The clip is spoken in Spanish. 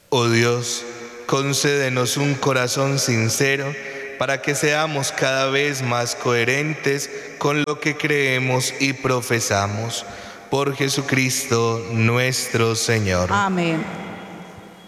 Oh Dios, concédenos un corazón sincero para que seamos cada vez más coherentes con lo que creemos y profesamos. Por Jesucristo nuestro Señor. Amén.